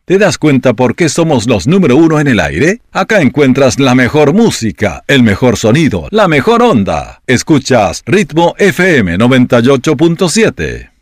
¿Te das cuenta por qué somos los número uno en el aire? Acá encuentras la mejor música, el mejor sonido, la mejor onda. Escuchas Ritmo FM 98.7.